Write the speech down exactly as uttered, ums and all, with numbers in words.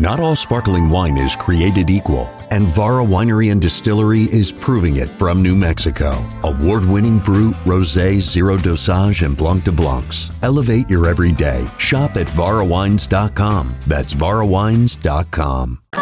Not all sparkling wine is created equal, and Vara Winery and Distillery is proving it from New Mexico. Award-winning Brut, Rosé, Zero Dosage, and Blanc de Blancs. Elevate your everyday. Shop at vara wines dot com. That's vara wines dot com.